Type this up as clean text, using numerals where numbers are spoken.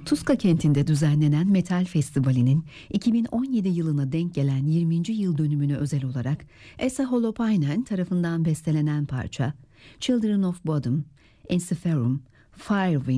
Tuzla kentinde düzenlenen Metal Festivali'nin 2017 yılına denk gelen 20. yıl dönümüne özel olarak Esa Holopainen tarafından bestelenen parça Children of Bodom, Ensiferum, Firewind